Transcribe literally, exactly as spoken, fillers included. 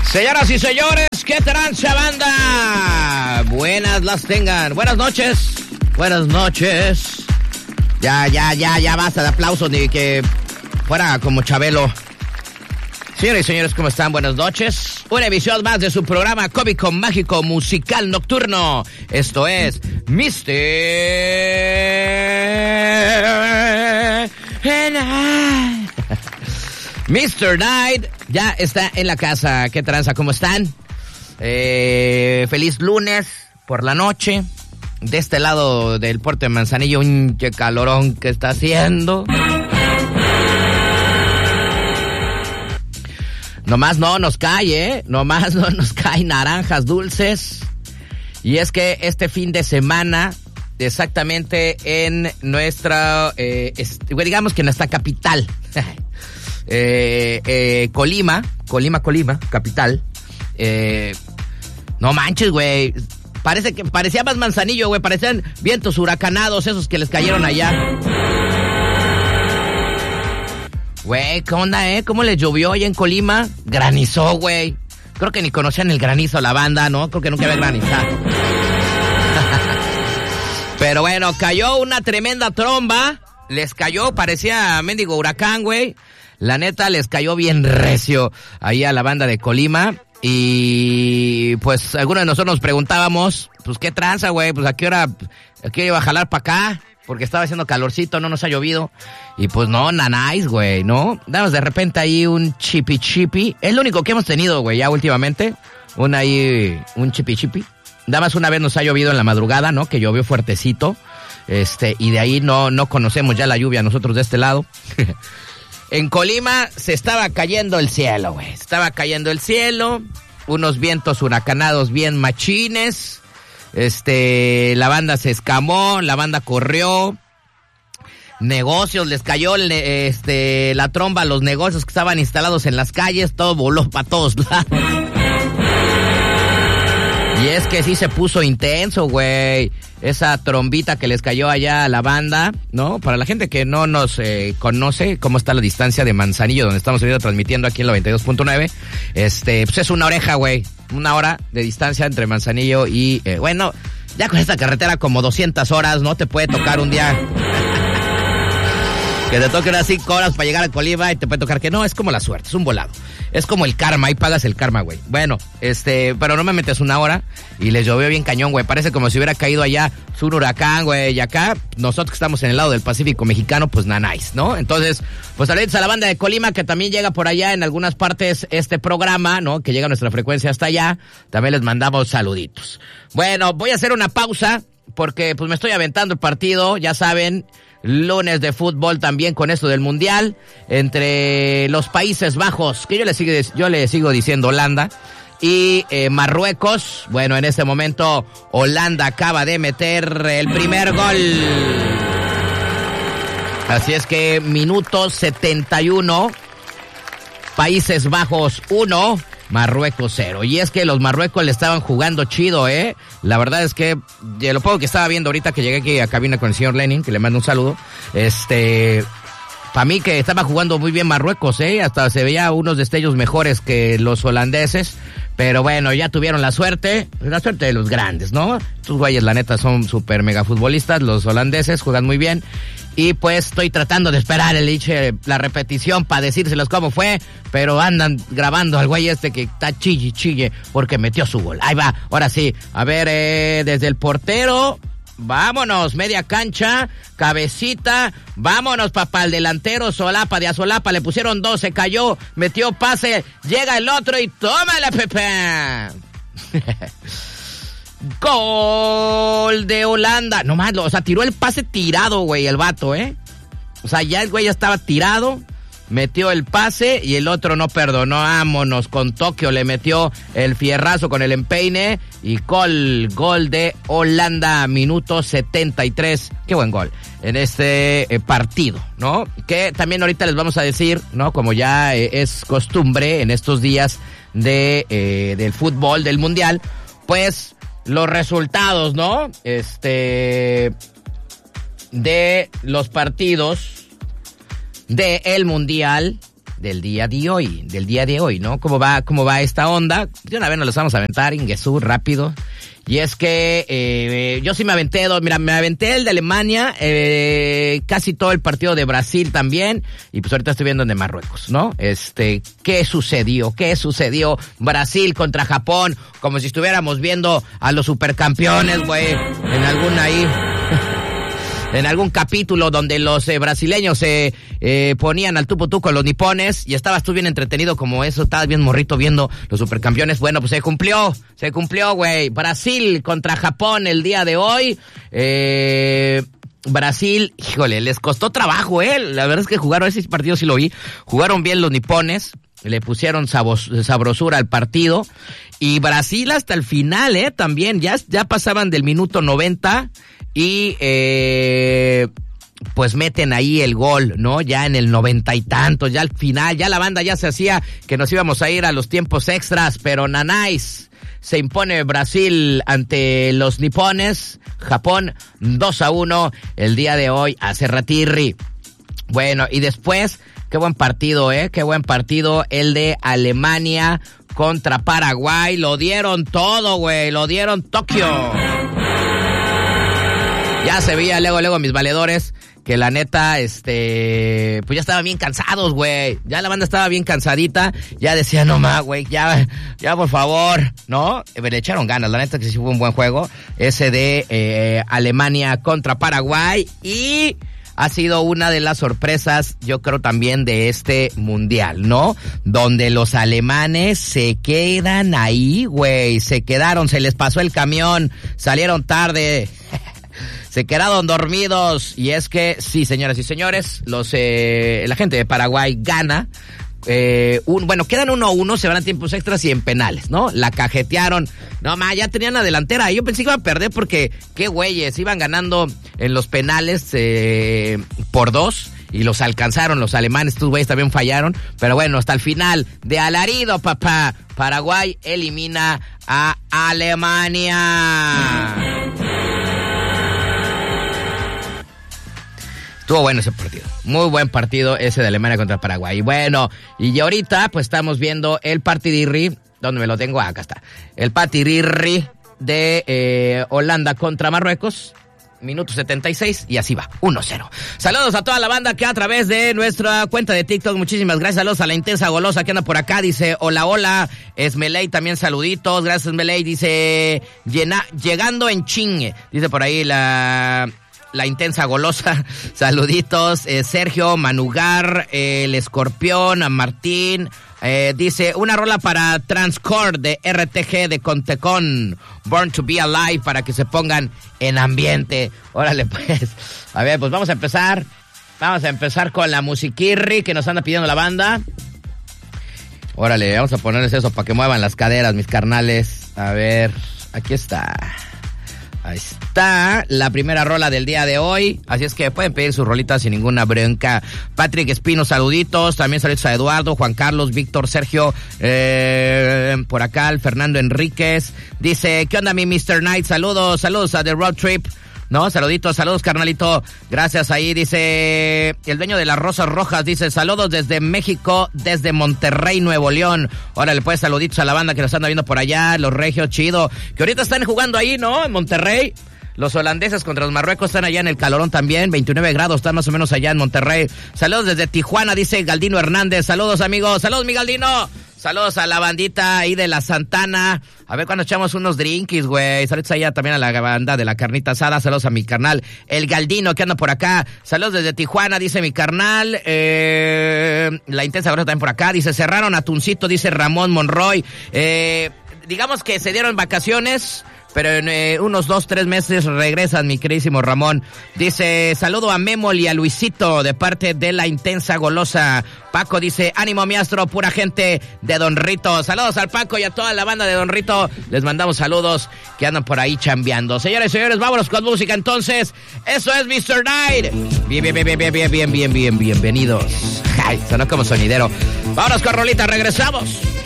Señoras y señores, ¿qué tranza banda? Buenas las tengan. Buenas noches. Buenas noches. Ya, ya, ya, ya basta de aplausos ni que fuera como Chabelo. Señoras y señores, ¿cómo están? Buenas noches. Una emisión más de su programa cómico, mágico, musical, nocturno. Esto es mister Night. mister Night ya está en la casa. ¿Qué tranza? ¿Cómo están? Eh, feliz lunes por la noche. De este lado del puerto de Manzanillo, un che calorón que está haciendo. Nomás no nos cae, ¿eh? Nomás no nos caen naranjas dulces. Y es que este fin de semana, exactamente en nuestra, eh, es, digamos que en nuestra capital, eh, eh, Colima, Colima, Colima, capital, eh, no manches, güey. Parece que parecía más Manzanillo, güey. Parecían vientos huracanados esos que les cayeron allá. Güey, ¿qué onda, eh? ¿Cómo les llovió allá en Colima? Granizó, güey. Creo que ni conocían el granizo la banda, ¿no? Creo que nunca había granizado. Pero bueno, cayó una tremenda tromba. Les cayó, parecía mendigo huracán, güey. La neta, les cayó bien recio ahí a la banda de Colima. Y pues algunos de nosotros nos preguntábamos, pues qué tranza, güey, pues a qué hora, a qué hora iba a jalar para acá, porque estaba haciendo calorcito, no nos ha llovido. Y pues no, nanáis, güey, ¿no? Damos de repente ahí un chipi chipi. Es lo único que hemos tenido, güey, ya últimamente. Un ahí, un chipi chipi. Nada más una vez nos ha llovido en la madrugada, ¿no? Que llovió fuertecito. Este, y de ahí no, no conocemos ya la lluvia nosotros de este lado. En Colima se estaba cayendo el cielo, güey. Estaba cayendo el cielo. Unos vientos huracanados bien machines. Este, la banda se escamó, la banda corrió. Negocios, les cayó este, la tromba a los negocios que estaban instalados en las calles. Todo voló para todos lados. Y es que sí se puso intenso, güey. Esa trombita que les cayó allá a la banda, ¿no? Para la gente que no nos eh, conoce cómo está la distancia de Manzanillo, donde estamos ahorita transmitiendo aquí en noventa y dos punto nueve, este, pues es una oreja, güey. Una hora de distancia entre Manzanillo y, eh, bueno, ya con esta carretera como doscientas horas, ¿no? Te puede tocar un día que te toque unas cinco horas para llegar a Colima y te puede tocar que no, es como la suerte, es un volado. Es como el karma, ahí pagas el karma, güey. Bueno, este, pero no me metes una hora y les llovió bien cañón, güey. Parece como si hubiera caído allá un huracán, güey. Y acá, nosotros que estamos en el lado del Pacífico mexicano, pues nanáis, ¿no? Entonces, pues saludos a la banda de Colima, que también llega por allá en algunas partes este programa, ¿no? Que llega a nuestra frecuencia hasta allá. También les mandamos saluditos. Bueno, voy a hacer una pausa porque pues me estoy aventando el partido, ya saben. Lunes de fútbol también con esto del mundial entre los Países Bajos, que yo le sigo, yo le sigo diciendo Holanda, y eh, Marruecos. Bueno, en este momento Holanda acaba de meter el primer gol. Así es que minuto setenta y uno, Países Bajos uno, Marruecos cero. Y es que los Marruecos le estaban jugando chido, ¿eh? La verdad es que, de lo poco que estaba viendo ahorita que llegué aquí a cabina con el señor Lenin, que le mando un saludo, este, para mí que estaba jugando muy bien Marruecos, ¿eh? Hasta se veía unos destellos mejores que los holandeses. Pero bueno, ya tuvieron la suerte, la suerte de los grandes, ¿no? Estos güeyes, la neta, son súper mega futbolistas, los holandeses juegan muy bien. Y pues estoy tratando de esperar el eche, la repetición para decírselos cómo fue, pero andan grabando al güey este que está chille, chille, porque metió su gol. Ahí va, ahora sí, a ver, eh, desde el portero, vámonos, media cancha, cabecita, vámonos, papá, el delantero, Solapa, de a Solapa, le pusieron dos, se cayó, metió pase, llega el otro y tómala, Pepe. Gol de Holanda. No más, o sea, tiró el pase tirado, güey, el vato, ¿eh? O sea, ya el güey ya estaba tirado, metió el pase y el otro no perdonó. Vámonos, con Tokio le metió el fierrazo con el empeine y gol, gol de Holanda, minuto setenta y tres. Qué buen gol en este eh, partido, ¿no? Que también ahorita les vamos a decir, ¿no? Como ya eh, es costumbre en estos días de eh, del fútbol, del mundial, pues los resultados, ¿no? Este, de los partidos de el mundial del día de hoy, del día de hoy, ¿no? ¿Cómo va, cómo va esta onda? De una vez nos los vamos a aventar, Ingesú, rápido. Y es que eh, yo sí me aventé, dos, mira, me aventé el de Alemania, eh, casi todo el partido de Brasil también, y pues ahorita estoy viendo el de Marruecos, ¿no? Este, ¿qué sucedió? ¿Qué sucedió? Brasil contra Japón, como si estuviéramos viendo a los supercampeones, güey, en alguna ahí... en algún capítulo donde los eh, brasileños se eh, eh, ponían al tú por tú con los nipones y estabas tú bien entretenido como eso, estabas bien morrito viendo los supercampeones. Bueno, pues se cumplió, se cumplió, güey. Brasil contra Japón el día de hoy. Eh... Brasil, híjole, les costó trabajo, eh. La verdad es que jugaron ese partido, sí lo vi. Jugaron bien los nipones, le pusieron sabos, sabrosura al partido. Y Brasil hasta el final, eh, también, ya, ya pasaban del minuto noventa y eh, pues meten ahí el gol, ¿no? Ya en el noventa y tantos, ya al final, ya la banda ya se hacía que nos íbamos a ir a los tiempos extras, pero nanáis. Se impone Brasil ante los nipones. Japón dos a uno el día de hoy a Cerratirri. Bueno, y después, qué buen partido, ¿eh? Qué buen partido el de Alemania contra Paraguay. Lo dieron todo, güey. Lo dieron Tokio. Ya se veía luego, luego mis valedores que la neta, este, pues ya estaban bien cansados, güey. Ya la banda estaba bien cansadita. Ya decía, no más, güey, ya, ya por favor, ¿no? Le echaron ganas, la neta que sí fue un buen juego. Ese de eh, Alemania contra Paraguay. Y ha sido una de las sorpresas, yo creo también de este mundial, ¿no? Donde los alemanes se quedan ahí, güey. Se quedaron, se les pasó el camión, salieron tarde. Se quedaron dormidos y es que, sí, señoras y señores, los eh, la gente de Paraguay gana. Eh, un, bueno, quedan uno a uno, se van a tiempos extras y en penales, ¿no? La cajetearon. No, ma, ya tenían la delantera. Yo pensé que iban a perder porque, qué güeyes, iban ganando en los penales eh, por dos. Y los alcanzaron los alemanes, estos güeyes también fallaron. Pero bueno, hasta el final, de alarido, papá, Paraguay elimina a Alemania. Estuvo bueno ese partido, muy buen partido ese de Alemania contra Paraguay. Y bueno, y ahorita pues estamos viendo el partidirri, ¿dónde me lo tengo? Ah, acá está. El partidirri de eh, Holanda contra Marruecos, minuto setenta y seis, y así va, uno cero. Saludos a toda la banda que a través de nuestra cuenta de TikTok, muchísimas gracias. Saludos a la intensa golosa que anda por acá, dice, hola, hola. Esmeley también saluditos, gracias Esmeley, dice, llena, llegando en chingue, dice por ahí la... La intensa golosa, saluditos, eh, Sergio, Manugar, eh, el Escorpión, a Martín, eh, dice, una rola para Transcord de R T G de Contecón, Born to be Alive, para que se pongan en ambiente. Órale pues, a ver, pues vamos a empezar, vamos a empezar con la musiquirri que nos anda pidiendo la banda. Órale, vamos a ponerles eso para que muevan las caderas, mis carnales. A ver, aquí está. Ahí está la primera rola del día de hoy, así es que pueden pedir sus rolitas sin ninguna bronca. Patrick Espino, saluditos, también saluditos a Eduardo, Juan Carlos, Víctor, Sergio, eh, por acá, el Fernando Enríquez, dice, ¿qué onda mi mister Knight? Saludos, saludos a The Road Trip. No, saluditos, saludos, carnalito. Gracias ahí, dice el dueño de las Rosas Rojas, dice, saludos desde México, desde Monterrey, Nuevo León. Órale, pues, saluditos a la banda que nos anda viendo por allá, los regios, chido. Que ahorita están jugando ahí, ¿no? En Monterrey. Los holandeses contra los marruecos están allá en el calorón también, veintinueve grados, están más o menos allá en Monterrey. Saludos desde Tijuana, dice Galdino Hernández. Saludos, amigos. Saludos, mi Galdino. Saludos a la bandita ahí de la Santana. A ver cuando echamos unos drinkies, güey. Saludos allá también a la banda de la carnita asada. Saludos a mi carnal, el Galdino, que anda por acá. Saludos desde Tijuana, dice mi carnal. Eh, la intensa grosa también por acá. Dice, cerraron a Tuncito, dice Ramón Monroy. Eh, digamos que se dieron vacaciones, pero en eh, unos dos, tres meses regresan, mi queridísimo Ramón. Dice, saludo a Memol y a Luisito de parte de la intensa golosa. Paco dice, ánimo miastro, pura gente de Don Rito. Saludos al Paco y a toda la banda de Don Rito. Les mandamos saludos que andan por ahí chambeando. Señores y señores, vámonos con música entonces. Eso es mister Knight. Bien, bien, bien, bien, bien, bien, bien, bien, bien, bienvenidos. Ay, sonó como sonidero. Vámonos con rolita, regresamos.